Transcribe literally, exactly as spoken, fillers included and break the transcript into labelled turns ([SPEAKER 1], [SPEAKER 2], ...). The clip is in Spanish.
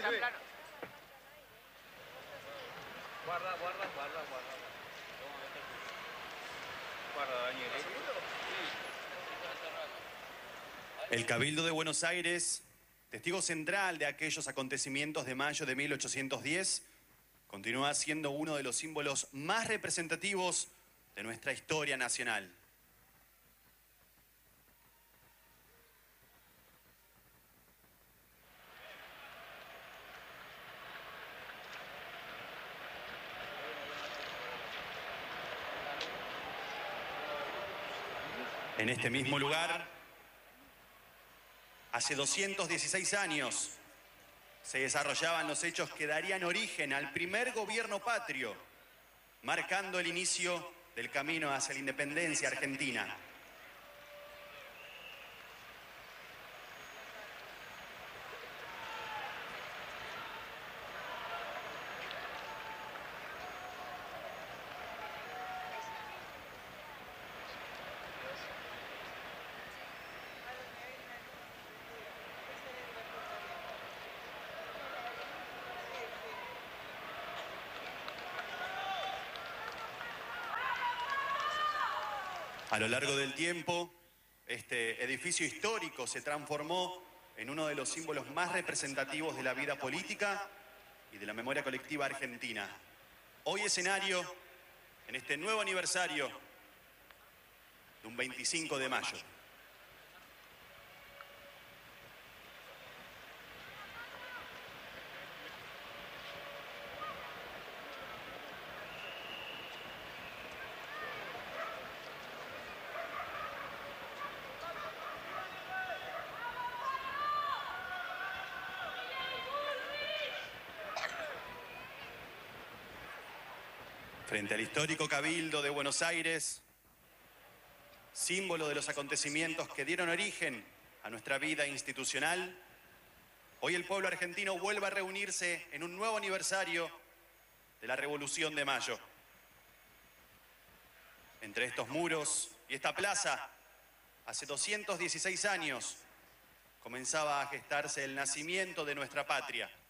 [SPEAKER 1] Guarda, guarda, guarda, guarda. Guarda, Daniel.
[SPEAKER 2] El Cabildo de Buenos Aires, testigo central de aquellos acontecimientos de mayo de mil ochocientos diez, continúa siendo uno de los símbolos más representativos de nuestra historia nacional. En este mismo lugar, hace doscientos dieciséis años, se desarrollaban los hechos que darían origen al primer gobierno patrio, marcando el inicio del camino hacia la independencia argentina. A lo largo del tiempo, este edificio histórico se transformó en uno de los símbolos más representativos de la vida política y de la memoria colectiva argentina. Hoy escenario en este nuevo aniversario de un veinticinco de mayo. Frente al histórico Cabildo de Buenos Aires, símbolo de los acontecimientos que dieron origen a nuestra vida institucional, hoy el pueblo argentino vuelve a reunirse en un nuevo aniversario de la Revolución de Mayo. Entre estos muros y esta plaza, hace doscientos dieciséis años, comenzaba a gestarse el nacimiento de nuestra patria.